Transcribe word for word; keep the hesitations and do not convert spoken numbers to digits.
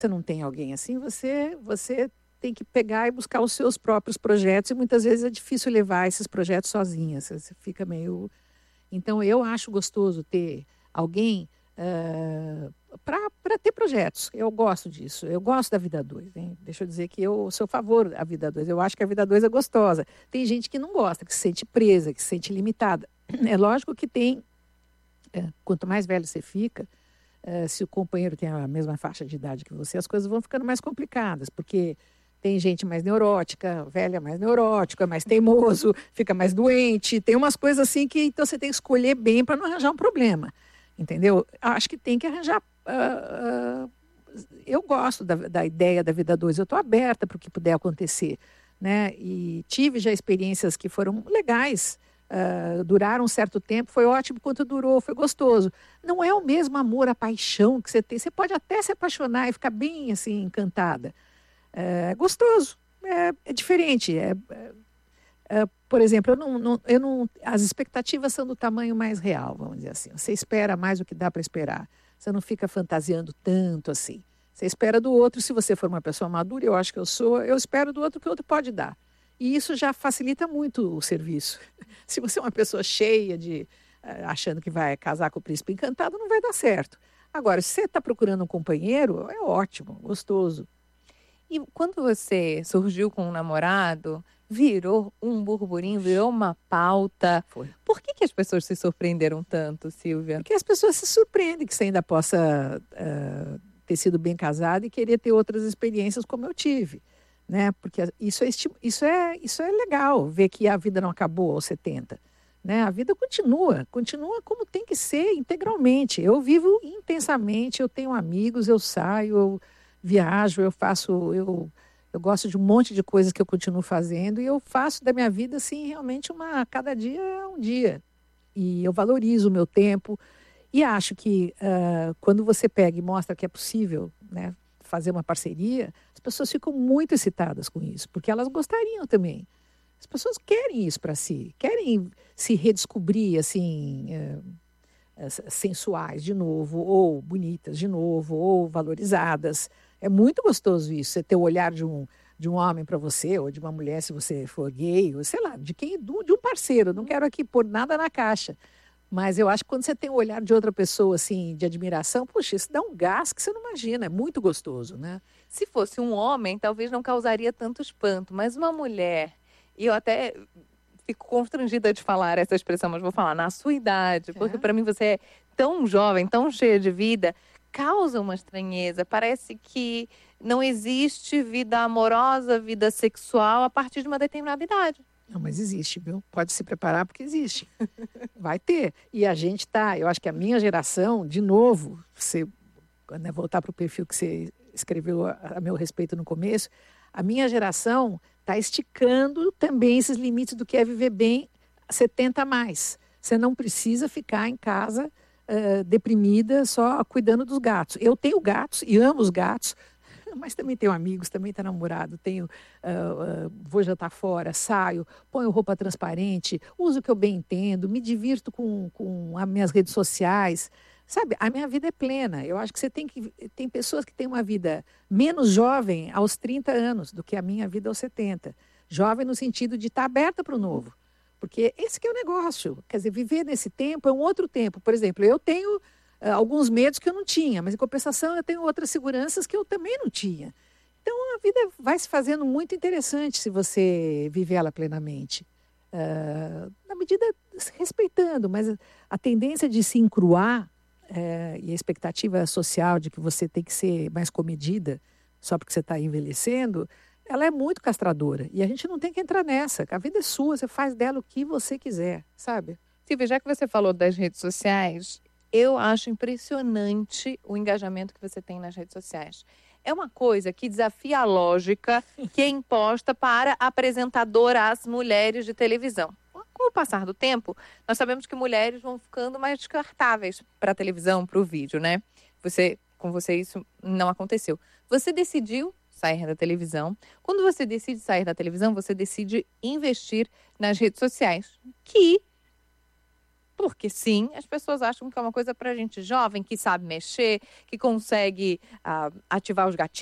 você não tem alguém assim, você, você tem que pegar e buscar os seus próprios projetos, e muitas vezes é difícil levar esses projetos sozinha, você, você fica meio... Então, eu acho gostoso ter alguém uh, para ter projetos. Eu gosto disso, eu gosto da vida a dois. Hein? Deixa eu dizer que eu sou a favor da vida a dois, eu acho que a vida a dois é gostosa. Tem gente que não gosta, que se sente presa, que se sente limitada. É lógico que tem, é, quanto mais velho você fica, é, se o companheiro tem a mesma faixa de idade que você, as coisas vão ficando mais complicadas, porque tem gente mais neurótica, velha mais neurótica, mais teimoso, fica mais doente, tem umas coisas assim que então você tem que escolher bem para não arranjar um problema, entendeu? Acho que tem que arranjar... Uh, uh, eu gosto da, da ideia da vida a dois, eu estou aberta para o que puder acontecer, né? E tive já experiências que foram legais, Uh, duraram um certo tempo, foi ótimo quanto durou, foi gostoso. Não é o mesmo amor, a paixão que você tem. Você pode até se apaixonar e ficar bem assim, encantada. É gostoso, é, é diferente. É, é, é, por exemplo, eu não, não, eu não, as expectativas são do tamanho mais real, vamos dizer assim. Você espera mais do que dá para esperar. Você não fica fantasiando tanto assim. Você espera do outro, se você for uma pessoa madura, eu acho que eu sou, eu espero do outro que o outro pode dar. E isso já facilita muito o serviço. Se você é uma pessoa cheia de... Uh, achando que vai casar com o príncipe encantado, não vai dar certo. Agora, se você está procurando um companheiro, é ótimo, gostoso. E quando você surgiu com um namorado, virou um burburinho, virou uma pauta. Foi. Por que, que as pessoas se surpreenderam tanto, Silvia? Porque as pessoas se surpreendem que você ainda possa uh, ter sido bem casada e querer ter outras experiências como eu tive. Né? Porque isso é, isso, é, isso é legal, ver que a vida não acabou aos setenta. Né? A vida continua, continua como tem que ser integralmente. Eu vivo intensamente, eu tenho amigos, eu saio, eu viajo, eu faço, eu, eu gosto de um monte de coisas que eu continuo fazendo e eu faço da minha vida assim, realmente uma, cada dia é um dia. E eu valorizo o meu tempo e acho que uh, quando você pega e mostra que é possível, né, fazer uma parceria, as pessoas ficam muito excitadas com isso, porque elas gostariam também. As pessoas querem isso para si, querem se redescobrir assim, é, é, sensuais de novo, ou bonitas de novo, ou valorizadas. É muito gostoso isso, você ter o olhar de um, de um homem para você, ou de uma mulher se você for gay, ou sei lá, de quem, de um parceiro. Não quero aqui pôr nada na caixa. Mas eu acho que quando você tem o olhar de outra pessoa, assim, de admiração, puxa, isso dá um gás que você não imagina, é muito gostoso, né? Se fosse um homem, talvez não causaria tanto espanto, mas uma mulher, e eu até fico constrangida de falar essa expressão, mas vou falar na sua idade, porque é. Para mim você é tão jovem, tão cheia de vida, causa uma estranheza, parece que não existe vida amorosa, vida sexual a partir de uma determinada idade. Não, mas existe, viu? Pode se preparar porque existe. Vai ter. E a gente tá, eu acho que a minha geração, de novo, você, né, voltar para o perfil que você escreveu a, a meu respeito no começo, a minha geração está esticando também esses limites do que é viver bem setenta a mais. Você não precisa ficar em casa uh, deprimida só cuidando dos gatos. Eu tenho gatos e amo os gatos, mas também tenho amigos, também tenho namorado, tenho, uh, uh, vou jantar fora, saio, ponho roupa transparente, uso o que eu bem entendo, me divirto com, com as minhas redes sociais. Sabe, a minha vida é plena. Eu acho que você tem que... Tem pessoas que têm uma vida menos jovem aos trinta anos do que a minha vida aos setenta. Jovem no sentido de estar aberta para o novo. Porque esse que é o negócio. Quer dizer, viver nesse tempo é um outro tempo. Por exemplo, eu tenho uh, alguns medos que eu não tinha, mas em compensação eu tenho outras seguranças que eu também não tinha. Então a vida vai se fazendo muito interessante se você viver ela plenamente. Uh, na medida, respeitando, mas a tendência de se encruar É, e a expectativa social de que você tem que ser mais comedida só porque você está envelhecendo, ela é muito castradora. E a gente não tem que entrar nessa. A vida é sua, você faz dela o que você quiser, sabe? Silvia, já que você falou das redes sociais, eu acho impressionante o engajamento que você tem nas redes sociais. É uma coisa que desafia a lógica que é imposta para apresentadoras mulheres de televisão. Com o passar do tempo, nós sabemos que mulheres vão ficando mais descartáveis para a televisão, para o vídeo, né? Você, com você isso não aconteceu. Você decidiu sair da televisão. Quando você decide sair da televisão, você decide investir nas redes sociais, que Porque sim, as pessoas acham que é uma coisa para gente jovem, que sabe mexer, que consegue ah, ativar os gatilhos.